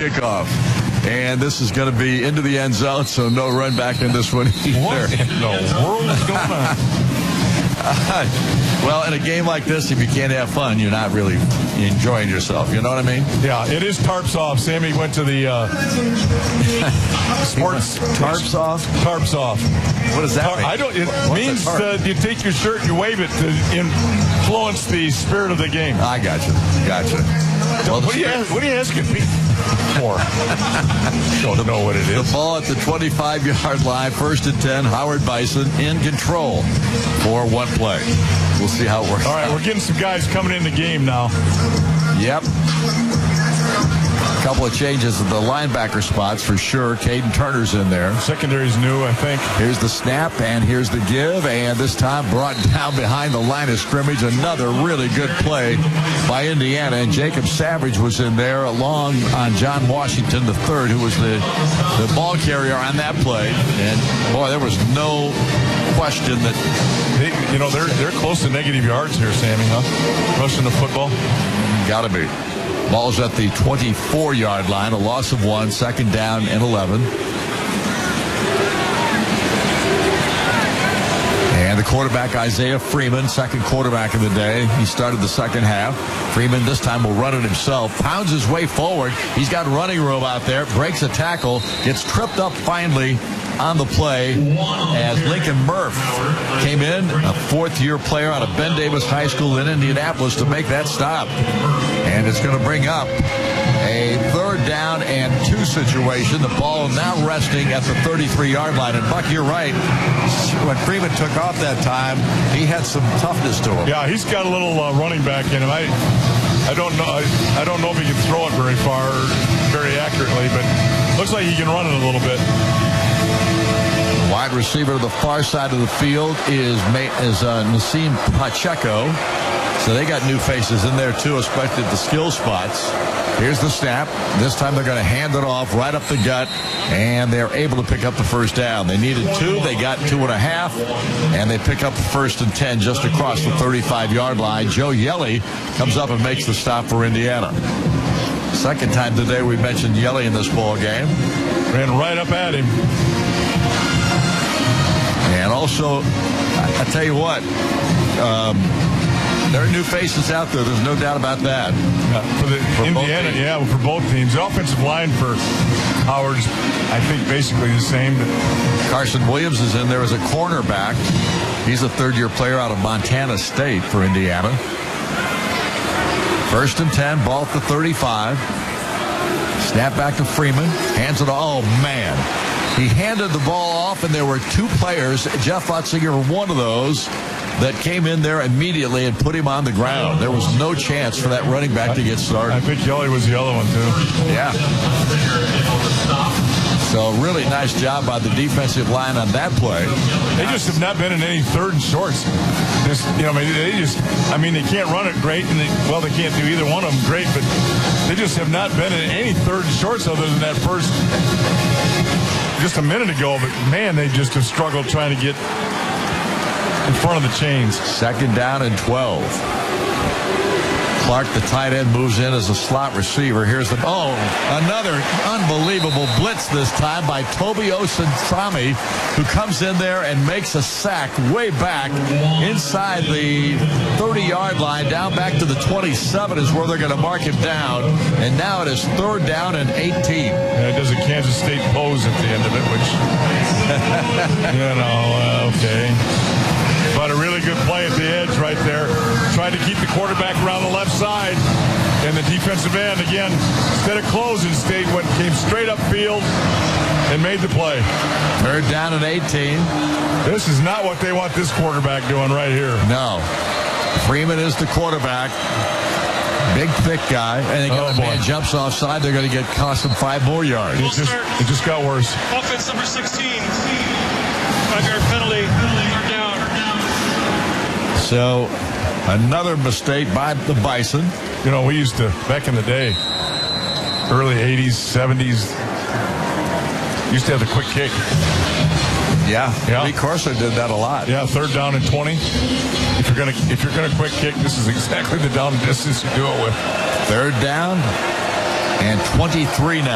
kickoff. And this is going to be into the end zone, so no run back in this one either. What in the world is going on? Well, in a game like this, if you can't have fun, you're not really enjoying yourself. You know what I mean? Yeah, it is tarps off. Sammy went to the sports. Tarps off? Tarps off. What does that mean? I don't. It means that you take your shirt and you wave it to influence the spirit of the game. I gotcha. Well, what are you asking me for? Don't know what it is. The ball at the 25-yard line, 1st and 10. Howard Bison in control for one play. We'll see how it works. All right, we're getting some guys coming in the game now. Yep. A couple of changes at the linebacker spots for sure. Caden Turner's in there. Secondary's new, I think. Here's the snap, and here's the give, and this time brought down behind the line of scrimmage. Another really good play by Indiana, and Jacob Savage was in there along on John Washington III, who was the ball carrier on that play. And, boy, there was no question that... They're close to negative yards here, Sammy, huh? Rushing the football. Gotta be. Ball's at the 24-yard line, a loss of 1, 2nd down and 11. And the quarterback, Isaiah Freeman, second quarterback of the day. He started the second half. Freeman this time will run it himself. Pounds his way forward. He's got running room out there. Breaks a tackle. Gets tripped up finally on the play as Lincoln Murph came in, a fourth-year player out of Ben Davis High School in Indianapolis, to make that stop. And it's going to bring up a 3rd down and 2 situation. The ball now resting at the 33-yard line. And, Buck, you're right. When Freeman took off that time, he had some toughness to him. Yeah, he's got a little running back in him. I don't know. I don't know if he can throw it very far, very accurately, but looks like he can run it a little bit. Wide receiver to the far side of the field is Nassim Pacheco. So they got new faces in there, too, especially at the skill spots. Here's the snap. This time they're going to hand it off right up the gut, and they're able to pick up the 1st down. They needed 2. They got 2.5, and they pick up the 1st and 10 just across the 35-yard line. Joe Yelly comes up and makes the stop for Indiana. Second time today we mentioned Yelly in this ball game. Ran right up at him. And also, I tell you what, there are new faces out there. There's no doubt about that. For Indiana, for both teams. The offensive line for Howard's, I think, basically the same. Carson Williams is in there as a cornerback. He's a 3rd-year player out of Montana State for Indiana. 1st and 10, ball at the 35. Snap back to Freeman. Hands it off. Oh, man. He handed the ball off, and there were 2 players, Jeff Utzinger, one of those, that came in there immediately and put him on the ground. There was no chance for that running back to get started. I think Yelly was the other one, too. Yeah. So really nice job by the defensive line on that play. They just have not been in any 3rd and shorts. They can't run it great, and they can't do either one of them great, but they just have not been in any 3rd and shorts other than that first just a minute ago. But, man, they just have struggled trying to get in front of the chains. 2nd down and 12. Clark, the tight end, moves in as a slot receiver. Here's another unbelievable blitz this time by Toby Osunsami, who comes in there and makes a sack way back inside the 30-yard line. Down back to the 27 is where they're going to mark him down. And now it is 3rd down and 18. Yeah, it does a Kansas State pose at the end of it, which, okay. But a really good play at the edge right there. Tried to keep the quarterback around the left side. And the defensive end, again, instead of closing, came straight upfield and made the play. 3rd down and 18. This is not what they want this quarterback doing right here. No. Freeman is the quarterback. Big, thick guy. And man jumps offside. They're going to cost them 5 more yards. It just got worse. Offense number 16. 5-yard penalty. Third down. So another mistake by the Bison. We used to, back in the day, early 80s, 70s, used to have the quick kick. Yeah. Lee Corso did that a lot. Yeah, 3rd down and 20. If you're gonna quick kick, this is exactly the down distance you do it with. 3rd down and 23 now.